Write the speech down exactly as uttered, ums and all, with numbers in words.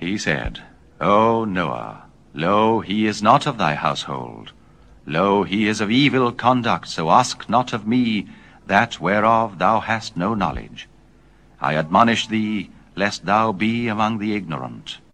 He said, O Noah, lo, he is not of thy household. Lo, he is of evil conduct, so ask not of me that whereof thou hast no knowledge. I admonish thee, lest thou be among the ignorant.